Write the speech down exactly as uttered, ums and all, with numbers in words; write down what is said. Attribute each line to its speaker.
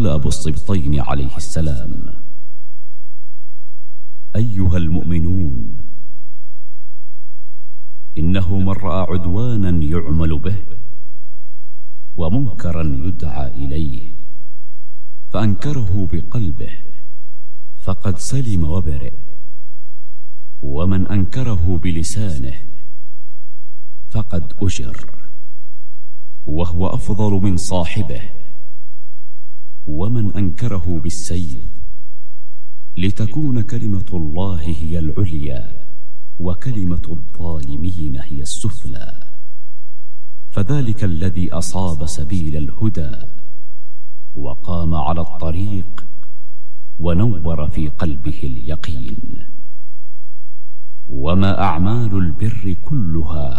Speaker 1: قال أبو السبطين عليه السلام: أيها المؤمنون، إنه من رأى عدوانا يعمل به ومنكرا يدعى إليه فأنكره بقلبه فقد سلم وبرئ، ومن أنكره بلسانه فقد أجر، وهو أفضل من صاحبه، ومن أنكره بالسيف لتكون كلمة الله هي العليا وكلمة الظالمين هي السفلى، فذلك الذي أصاب سبيل الهدى وقام على الطريق ونور في قلبه اليقين. وما أعمال البر كلها